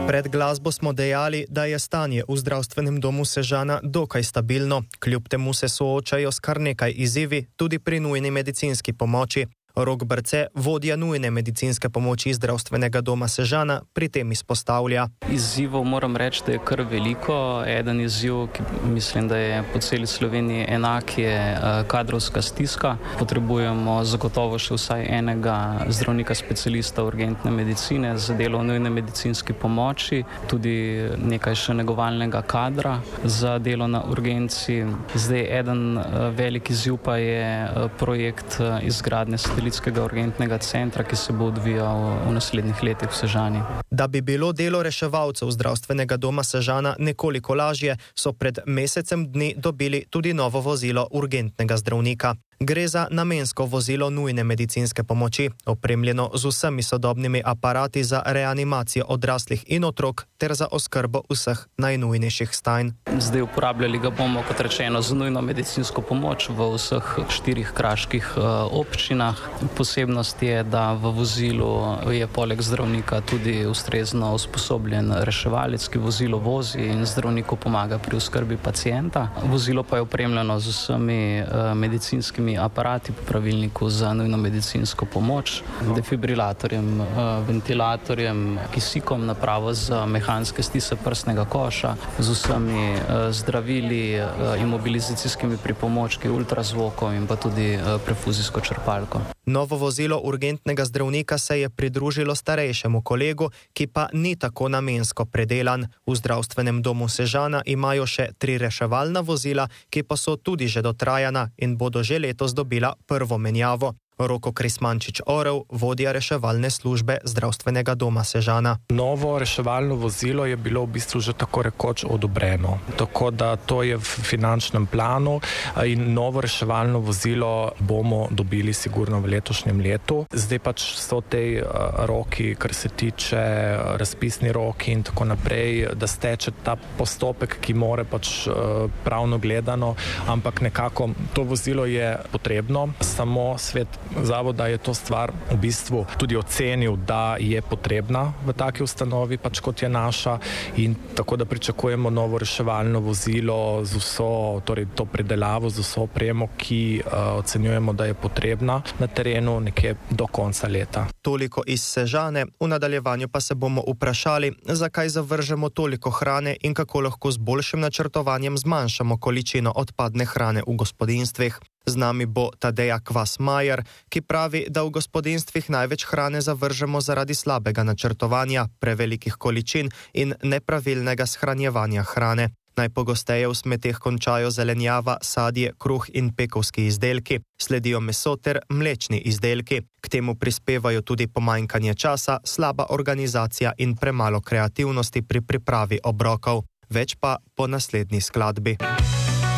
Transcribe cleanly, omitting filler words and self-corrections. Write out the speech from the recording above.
Pred glasbo smo dejali, da je stanje v zdravstvenem domu Sežana dokaj stabilno, kljub temu se soočajo s kar nekaj izzivi tudi pri nujni medicinski pomoči. Rok Brce, vodja nujne medicinske pomoči zdravstvenega doma Sežana, pri tem izpostavlja. Izzivov moram reči, da je kar veliko. Eden izziv, ki mislim, da je po celi Sloveniji enak, je kadrovska stiska. Potrebujemo zagotovo še vsaj enega zdravnika specialista urgentne medicine za delo v nujne medicinski pomoči, tudi nekaj še negovalnega kadra za delo na urgenci. Zdaj eden velik izziv pa je projekt izgradnje satelitskega urgentnega centra, ki se bo odvijal v naslednjih letih v Sežani. Da bi bilo delo reševalcev zdravstvenega doma Sežana nekoliko lažje, so pred mesecem dni dobili tudi novo vozilo urgentnega zdravnika. Gre za namensko vozilo nujne medicinske pomoči, opremljeno z vsemi sodobnimi aparati za reanimacijo odraslih in otrok ter za oskrbo vseh najnujnejših stanj. Zdaj uporabljali ga bomo, kot rečeno, za nujno medicinsko pomoč v vseh 4 kraških občinah. Posebnost je, da v vozilu je poleg zdravnika tudi ustrezno usposobljen reševalec, ki vozilo vozi in zdravniku pomaga pri oskrbi pacienta. Vozilo pa je opremljeno z vsemi medicinskimi aparati po pravilniku za nujno medicinsko pomoč, defibrilatorjem, ventilatorjem, kisikom, napravo za mehanske stise prsnega koša, z vsemi zdravili, imobilizacijskimi pripomočki, ultrazvokom in pa tudi perfuzijsko črpalko. Novo vozilo urgentnega zdravnika se je pridružilo starejšemu kolegu, ki pa ni tako namensko predelan. V zdravstvenem domu Sežana imajo še 3 reševalna vozila, ki pa so tudi že dotrajana in bodo že letos dobila prvo menjavo. Roko Krismančič-Orel, vodja reševalne službe zdravstvenega doma Sežana. Novo reševalno vozilo je bilo v bistvu že tako rekoč odobreno, tako da to je v finančnem planu in novo reševalno vozilo bomo dobili sigurno v letošnjem letu. Zdaj pač so tej roki, kar se tiče razpisni roki in tako naprej, da steče ta postopek, ki more pač pravno gledano, ampak nekako to vozilo je potrebno, samo svet zavoda je to stvar v bistvu tudi ocenil, da je potrebna v taki ustanovi, pač kot je naša, in tako da pričakujemo novo reševalno vozilo z vso, torej to predelavo, z vso opremo, ki ocenjujemo, da je potrebna na terenu nekje do konca leta. Toliko iz Sežane, v nadaljevanju pa se bomo vprašali, zakaj zavržemo toliko hrane in kako lahko z boljšim načrtovanjem zmanjšamo količino odpadne hrane v gospodinjstvih. Z nami bo Tadeja Kvas-Majer, ki pravi, da v gospodinjstvih največ hrane zavržemo zaradi slabega načrtovanja, prevelikih količin in nepravilnega shranjevanja hrane. Najpogosteje v smeteh končajo zelenjava, sadje, kruh in pekovski izdelki, sledijo meso ter mlečni izdelki. K temu prispevajo tudi pomanjkanje časa, slaba organizacija in premalo kreativnosti pri pripravi obrokov. Več pa po naslednji skladbi.